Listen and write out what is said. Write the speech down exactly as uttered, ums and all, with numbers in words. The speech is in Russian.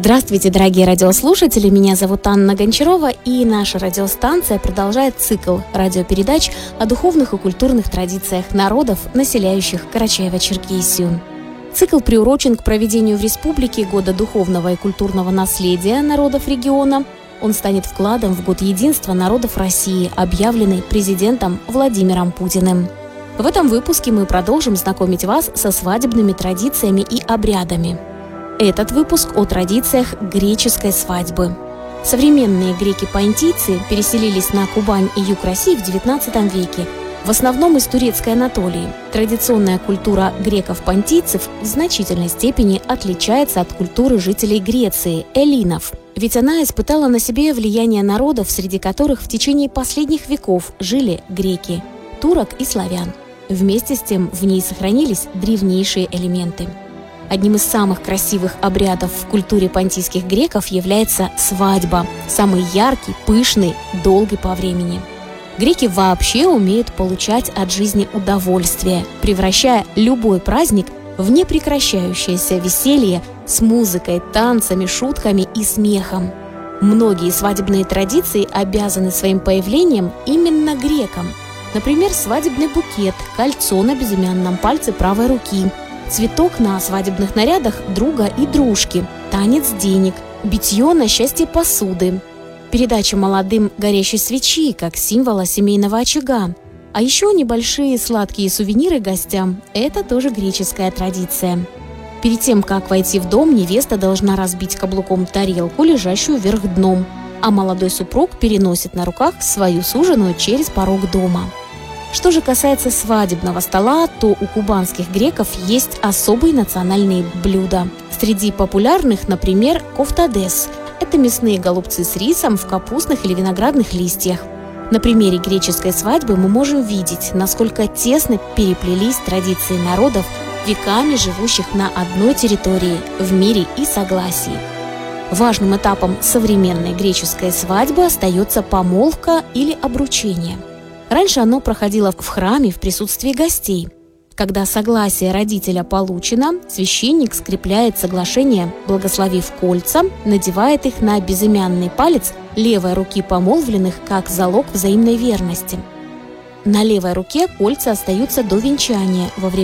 Здравствуйте, дорогие радиослушатели! Меня зовут Анна Гончарова, и наша радиостанция продолжает цикл радиопередач о духовных и культурных традициях народов, населяющих Карачаево-Черкесию. Цикл приурочен к проведению в республике Года духовного и культурного наследия народов региона. Он станет вкладом в Год единства народов России, объявленный президентом Владимиром Путиным. В этом выпуске мы продолжим знакомить вас со свадебными традициями и обрядами. Этот выпуск о традициях греческой свадьбы. Современные греки-понтийцы переселились на Кубань и юг России в девятнадцатом веке, в основном из турецкой Анатолии. Традиционная культура греков-понтийцев в значительной степени отличается от культуры жителей Греции – эллинов, ведь она испытала на себе влияние народов, среди которых в течение последних веков жили греки, турок и славян. Вместе с тем в ней сохранились древнейшие элементы. Одним из самых красивых обрядов в культуре понтийских греков является свадьба, самый яркий, пышный, долгий по времени. Греки вообще умеют получать от жизни удовольствие, превращая любой праздник в непрекращающееся веселье с музыкой, танцами, шутками и смехом. Многие свадебные традиции обязаны своим появлением именно грекам. Например, свадебный букет, кольцо на безымянном пальце правой руки, цветок на свадебных нарядах друга и дружки, танец денег, битье на счастье посуды, передача молодым горящей свечи как символа семейного очага. А еще небольшие сладкие сувениры гостям – это тоже греческая традиция. Перед тем, как войти в дом, невеста должна разбить каблуком тарелку, лежащую вверх дном, а молодой супруг переносит на руках свою суженую через порог дома. Что же касается свадебного стола, то у кубанских греков есть особые национальные блюда. Среди популярных, например, кофтадес – это мясные голубцы с рисом в капустных или виноградных листьях. На примере греческой свадьбы мы можем видеть, насколько тесно переплелись традиции народов, веками живущих на одной территории, в мире и согласии. Важным этапом современной греческой свадьбы остается помолвка или обручение. Раньше оно проходило в храме в присутствии гостей. Когда согласие родителя получено, священник скрепляет соглашение, благословив кольца, надевает их на безымянный палец левой руки помолвленных как залог взаимной верности. На левой руке кольца остаются до венчания, во время